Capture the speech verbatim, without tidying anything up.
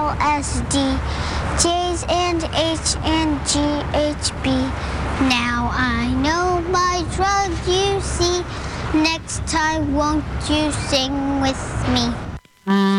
L S D, J's and H and G H B. Now I know my drug, you see. Next time, won't you sing with me?